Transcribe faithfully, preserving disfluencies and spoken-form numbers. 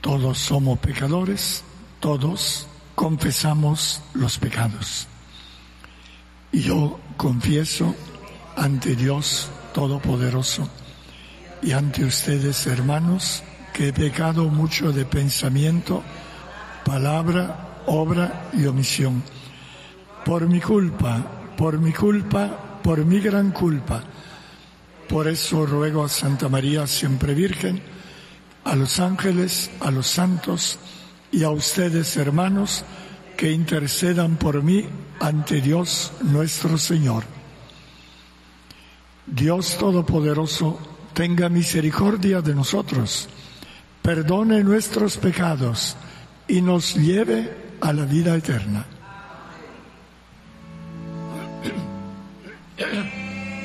Todos somos pecadores, todos confesamos los pecados. Y yo confieso ante Dios Todopoderoso y ante ustedes, hermanos, que he pecado mucho de pensamiento, palabra, obra y omisión. Por mi culpa, por mi culpa, por mi gran culpa. Por eso ruego a Santa María, siempre Virgen, a los ángeles, a los santos y a ustedes, hermanos, que intercedan por mí ante Dios nuestro Señor. Dios Todopoderoso, tenga misericordia de nosotros, perdone nuestros pecados y nos lleve a la vida eterna.